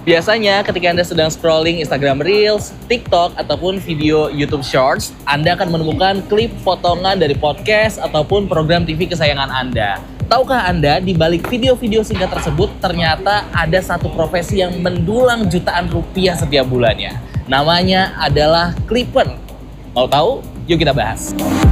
Biasanya ketika Anda sedang scrolling Instagram Reels, TikTok, ataupun video YouTube Shorts, Anda akan menemukan klip potongan dari podcast ataupun program TV kesayangan Anda. Tahukah Anda, di balik video-video singkat tersebut ternyata ada satu profesi yang mendulang jutaan rupiah setiap bulannya. Namanya adalah Clipper. Mau tahu? Yuk kita bahas.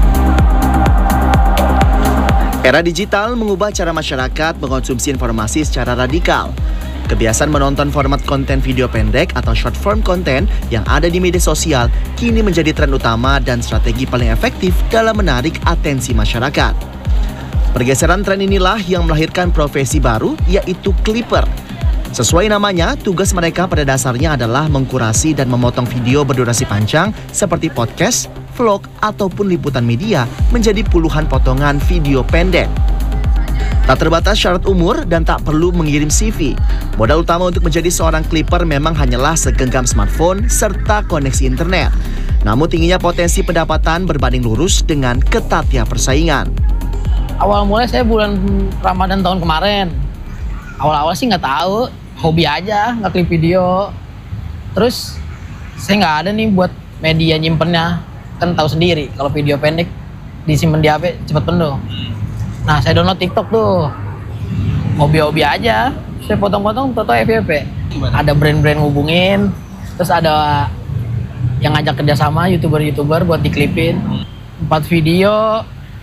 Era digital mengubah cara masyarakat mengkonsumsi informasi secara radikal. Kebiasaan menonton format konten video pendek atau short form content yang ada di media sosial kini menjadi tren utama dan strategi paling efektif dalam menarik atensi masyarakat. Pergeseran tren inilah yang melahirkan profesi baru, yaitu Clipper. Sesuai namanya, tugas mereka pada dasarnya adalah mengkurasi dan memotong video berdurasi panjang seperti podcast, vlog, ataupun liputan media menjadi puluhan potongan video pendek. Tak terbatas syarat umur dan tak perlu mengirim CV. Modal utama untuk menjadi seorang Clipper memang hanyalah segenggam smartphone serta koneksi internet. Namun tingginya potensi pendapatan berbanding lurus dengan ketatnya persaingan. Awal mulai saya bulan Ramadan tahun kemarin. Awal-awal sih nggak tahu, hobi aja, nggak klip video. Terus saya nggak ada nih buat media nyimpennya. Kan tahu sendiri kalau video pendek disimpan di HP cepat penuh. Nah, saya download TikTok tuh. Hobi-hobi aja. Saya potong-potong toto FYP. Ada brand-brand ngubungin, terus ada yang ngajak kerjasama YouTuber-YouTuber buat diklipin. 4 video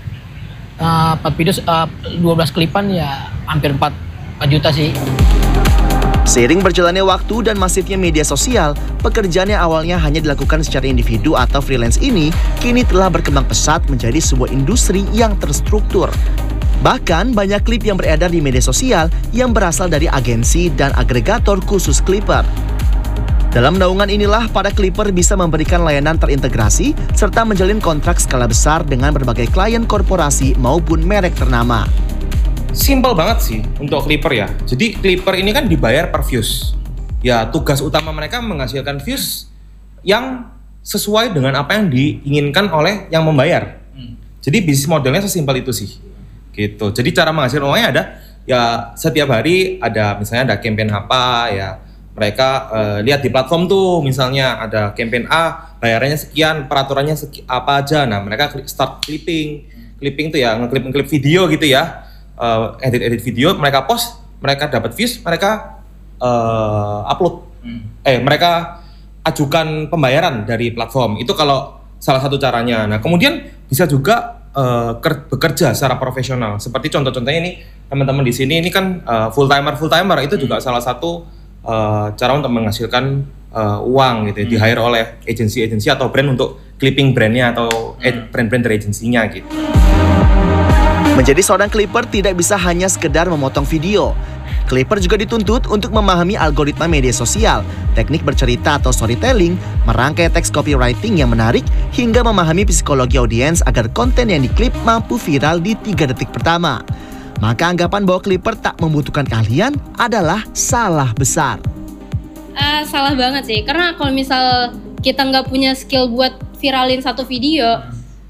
12 klipan ya hampir 4 juta sih. Seiring berjalannya waktu dan masifnya media sosial, pekerjaan yang awalnya hanya dilakukan secara individu atau freelance ini kini telah berkembang pesat menjadi sebuah industri yang terstruktur. Bahkan banyak klip yang beredar di media sosial yang berasal dari agensi dan agregator khusus Clipper. Dalam naungan inilah para Clipper bisa memberikan layanan terintegrasi serta menjalin kontrak skala besar dengan berbagai klien korporasi maupun merek ternama. Simpel banget sih untuk Clipper ya. Jadi Clipper ini kan dibayar per views. Ya tugas utama mereka menghasilkan views yang sesuai dengan apa yang diinginkan oleh yang membayar. Jadi bisnis modelnya sesimpel itu sih. Gitu. Jadi cara menghasilkan uangnya ada ya setiap hari ada misalnya ada campaign apa ya. Mereka lihat di platform tuh misalnya ada campaign A bayarannya sekian, peraturannya apa aja. Nah, mereka start clipping. Clipping tuh ya ngeklip video gitu ya. Edit video, mereka post, mereka dapat views, mereka upload. Mereka ajukan pembayaran dari platform. Itu kalau salah satu caranya. Nah, kemudian bisa juga bekerja secara profesional. Seperti contoh-contohnya ini teman-teman di sini ini kan full timer itu juga salah satu cara untuk menghasilkan uang gitu ya, di-hire oleh agensi atau brand untuk clipping brandnya atau brand-brand dari agensinya gitu. Menjadi seorang Clipper tidak bisa hanya sekedar memotong video. Clipper juga dituntut untuk memahami algoritma media sosial, teknik bercerita atau storytelling, merangkai teks copywriting yang menarik, hingga memahami psikologi audiens agar konten yang diklip mampu viral di 3 detik pertama. Maka anggapan bahwa Clipper tak membutuhkan keahlian adalah salah besar. Salah banget sih, karena kalau misal kita nggak punya skill buat viralin satu video,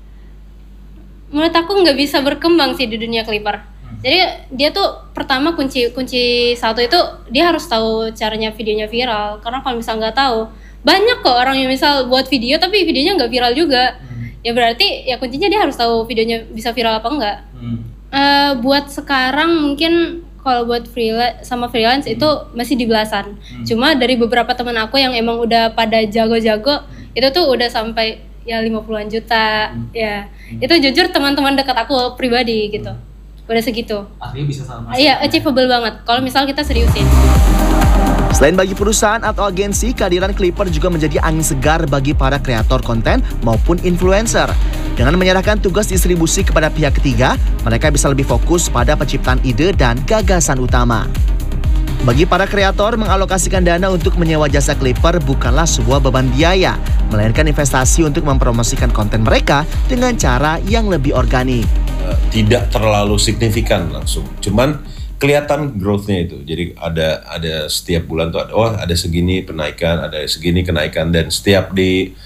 menurut aku nggak bisa berkembang sih di dunia Clipper. Jadi dia tuh pertama kunci satu itu dia harus tahu caranya videonya viral. Karena kalau misal nggak tahu, banyak kok orang yang misal buat video tapi videonya nggak viral juga. Ya berarti ya kuncinya dia harus tahu videonya bisa viral apa enggak. Buat sekarang mungkin kalau buat freelance itu masih di belasan. Cuma dari beberapa teman aku yang emang udah pada jago-jago itu tuh udah sampai ya 50-an juta. Ya itu jujur teman-teman dekat aku pribadi gitu. Udah segitu. Artinya bisa sama. Iya, achievable banget kalau misal kita seriusin. Selain bagi perusahaan atau agensi, kehadiran Clipper juga menjadi angin segar bagi para kreator konten maupun influencer. Dengan menyerahkan tugas distribusi kepada pihak ketiga, mereka bisa lebih fokus pada penciptaan ide dan gagasan utama. Bagi para kreator, mengalokasikan dana untuk menyewa jasa Clipper bukanlah sebuah beban biaya, melainkan investasi untuk mempromosikan konten mereka dengan cara yang lebih organik. Tidak terlalu signifikan langsung, cuman kelihatan growth-nya itu. Jadi ada setiap bulan tuh ada segini penaikan, ada segini kenaikan, dan setiap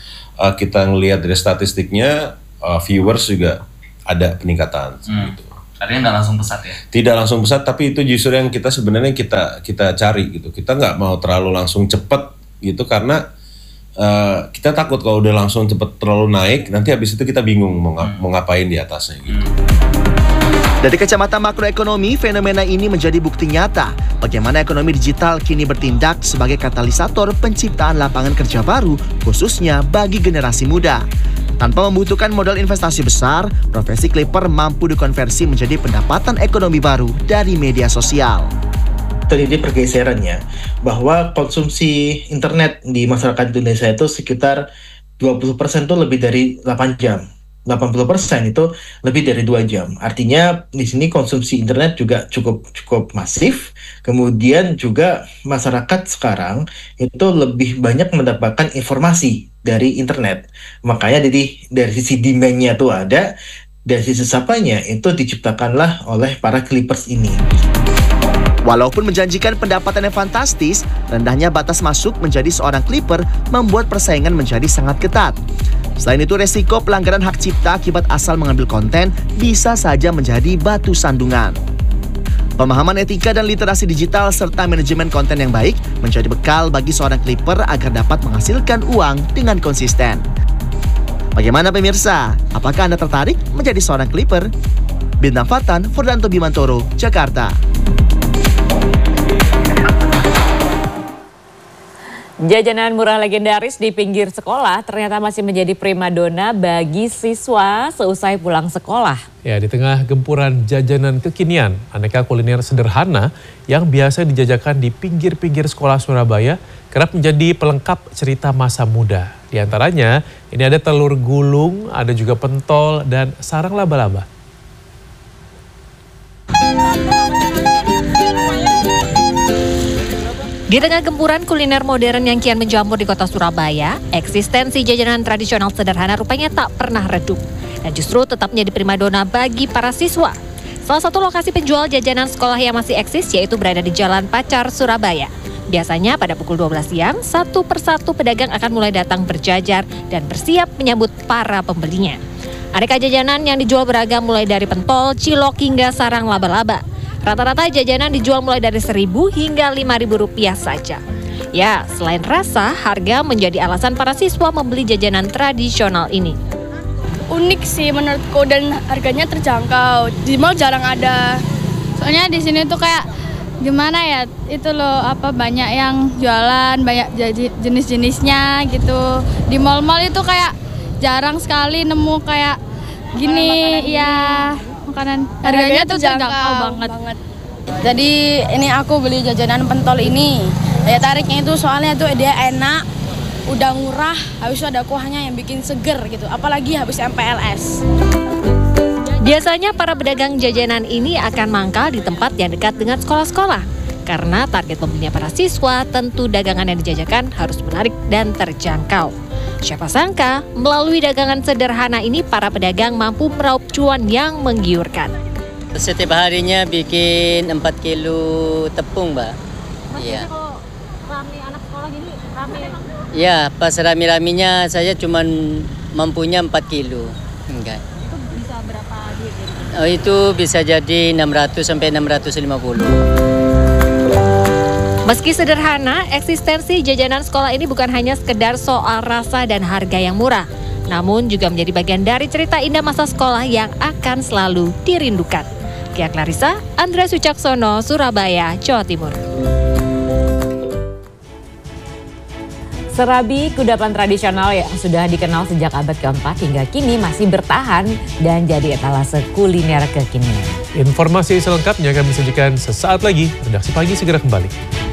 kita ngelihat dari statistiknya viewers juga ada peningkatan gitu. Artinya nggak langsung pesat ya? Tidak langsung pesat, tapi itu justru yang kita sebenarnya kita cari gitu. Kita nggak mau terlalu langsung cepet gitu karena kita takut kalau udah langsung cepet terlalu naik, nanti habis itu kita bingung mau ngapain di atasnya gitu. Dari kacamata makroekonomi, fenomena ini menjadi bukti nyata bagaimana ekonomi digital kini bertindak sebagai katalisator penciptaan lapangan kerja baru, khususnya bagi generasi muda. Tanpa membutuhkan modal investasi besar, profesi klipper mampu dikonversi menjadi pendapatan ekonomi baru dari media sosial. Terjadi pergeserannya bahwa konsumsi internet di masyarakat Indonesia itu sekitar 20% itu lebih dari 8 jam. 80% itu lebih dari 2 jam. Artinya di sini konsumsi internet juga cukup masif. Kemudian juga masyarakat sekarang itu lebih banyak mendapatkan informasi dari internet. Makanya dari sisi demand-nya itu ada, dari sisi supply-nya itu diciptakanlah oleh para clippers ini. Walaupun menjanjikan pendapatan yang fantastis, rendahnya batas masuk menjadi seorang clipper membuat persaingan menjadi sangat ketat. Selain itu, resiko pelanggaran hak cipta akibat asal mengambil konten bisa saja menjadi batu sandungan. Pemahaman etika dan literasi digital serta manajemen konten yang baik menjadi bekal bagi seorang clipper agar dapat menghasilkan uang dengan konsisten. Bagaimana pemirsa? Apakah Anda tertarik menjadi seorang clipper? Bintang Fatan, Fordanto Bimantoro, Jakarta. Jajanan murah legendaris di pinggir sekolah ternyata masih menjadi primadona bagi siswa seusai pulang sekolah. Ya, di tengah gempuran jajanan kekinian, aneka kuliner sederhana yang biasa dijajakan di pinggir-pinggir sekolah Surabaya kerap menjadi pelengkap cerita masa muda. Di antaranya, ini ada telur gulung, ada juga pentol, dan sarang laba-laba. Di tengah gempuran kuliner modern yang kian menjamur di kota Surabaya, eksistensi jajanan tradisional sederhana rupanya tak pernah redup dan justru tetap menjadi primadona bagi para siswa. Salah satu lokasi penjual jajanan sekolah yang masih eksis yaitu berada di Jalan Pacar, Surabaya. Biasanya pada pukul 12 siang, satu persatu pedagang akan mulai datang berjajar dan bersiap menyambut para pembelinya. Aneka jajanan yang dijual beragam mulai dari pentol, cilok hingga sarang laba-laba. Rata-rata jajanan dijual mulai dari Rp1.000 hingga Rp5.000 saja. Ya, selain rasa, harga menjadi alasan para siswa membeli jajanan tradisional ini. Unik sih menurutku dan harganya terjangkau. Di mall jarang ada. Soalnya di sini tuh kayak gimana ya? Itu loh banyak yang jualan, banyak jenis-jenisnya gitu. Di mall-mall itu kayak jarang sekali nemu kayak gini ya. Makanan harganya tuh terjangkau banget. Jadi ini aku beli jajanan pentol ini. Daya tariknya itu soalnya tuh dia enak, udah murah, habis itu ada kuahnya yang bikin seger gitu. Apalagi habis MPLS. Biasanya para pedagang jajanan ini akan mangkal di tempat yang dekat dengan sekolah-sekolah. Karena target pembelinya para siswa, tentu dagangan yang dijajakan harus menarik dan terjangkau. Siapa sangka, melalui dagangan sederhana ini para pedagang mampu meraup cuan yang menggiurkan. Setiap harinya bikin 4 kilo tepung, Mbak. Iya. Kalau rame anak sekolah gini, rame? Iya, pas rame-ramenya saya cuma mampunya 4 kilo. Enggak. Itu bisa berapa duit? Oh, itu bisa jadi 600 sampai 650. Meski sederhana, eksistensi jajanan sekolah ini bukan hanya sekedar soal rasa dan harga yang murah, namun juga menjadi bagian dari cerita indah masa sekolah yang akan selalu dirindukan. Kia Clarissa, Andreas Wicaksono, Surabaya, Jawa Timur. Serabi, kudapan tradisional yang sudah dikenal sejak abad keempat hingga kini masih bertahan dan jadi etalase kuliner kekinian. Informasi selengkapnya kami sajikan sesaat lagi. Redaksi Pagi segera kembali.